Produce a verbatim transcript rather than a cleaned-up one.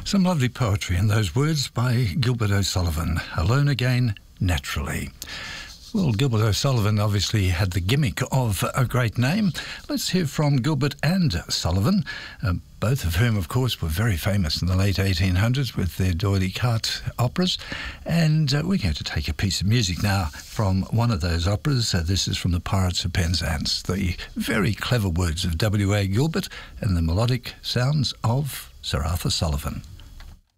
Some lovely poetry in those words by Gilbert O'Sullivan. Alone again, naturally. Well, Gilbert O'Sullivan obviously had the gimmick of a great name. Let's hear from Gilbert and Sullivan, uh, both of whom, of course, were very famous in the late eighteen hundreds with their d'oyly carte operas. And uh, we're going to take a piece of music now from one of those operas. Uh, this is from The Pirates of Penzance, the very clever words of W A Gilbert and the melodic sounds of Sir Arthur Sullivan.